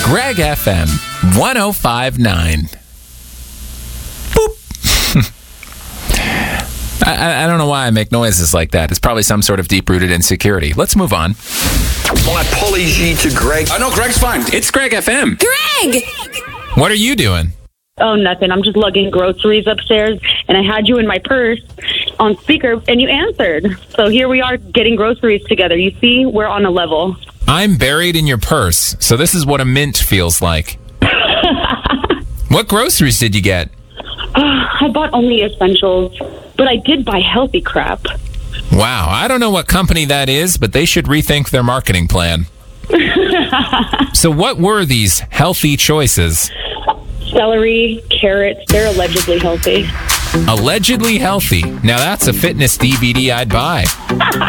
Greg FM 105.9. Boop. I don't know why I make noises like that. It's probably some sort of deep-rooted insecurity. Let's move on. My apology to Greg. Oh, no, Greg's fine. It's Greg FM. Greg! What are you doing? Oh, nothing. I'm just lugging groceries upstairs, and I had you in my purse on speaker, and you answered. So here we are getting groceries together. You see, we're on a level. I'm buried in your purse, so this is what a mint feels like. What groceries did you get? I bought only essentials, but I did buy healthy crap. Wow, I don't know what company that is, but they should rethink their marketing plan. So what were these healthy choices? Celery, carrots, they're allegedly healthy. Allegedly healthy. Now that's a fitness DVD I'd buy.